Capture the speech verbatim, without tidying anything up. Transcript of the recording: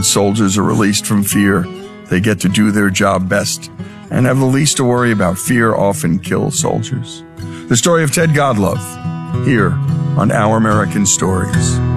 Once soldiers are released from fear, they get to do their job best and have the least to worry about. Fear often kills soldiers. The story of Ted Godlove, here on Our American Stories.